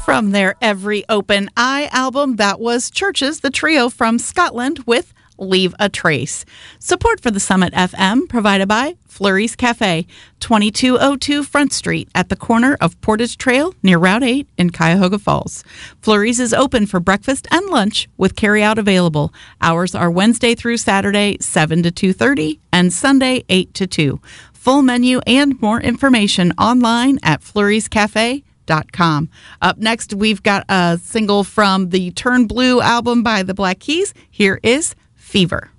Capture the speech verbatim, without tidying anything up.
From their Every Open Eye album, that was Churches, the trio from Scotland with Leave a Trace. Support for the Summit F M provided by Flurry's Cafe, twenty-two oh two Front Street at the corner of Portage Trail near Route eight in Cuyahoga Falls. Flurry's is open for breakfast and lunch with carryout available. Hours are Wednesday through Saturday, seven to two thirty, and Sunday, eight to two. Full menu and more information online at flurrys cafe dot com. Up next, we've got a single from the Turn Blue album by the Black Keys. Here is Fever.